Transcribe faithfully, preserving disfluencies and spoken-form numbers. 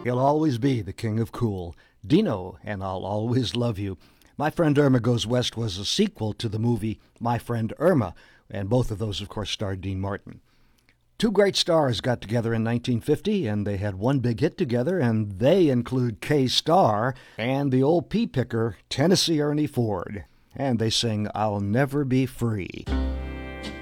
He'll always be the king of cool. Dino and I'll Always Love You. My Friend Irma Goes West was a sequel to the movie My Friend Irma, and both of those, of course, starred Dean Martin. Two great stars got together in nineteen fifty, and they had one big hit together, and they include K-Star and the old pea picker, Tennessee Ernie Ford. And they sing I'll Never Be Free.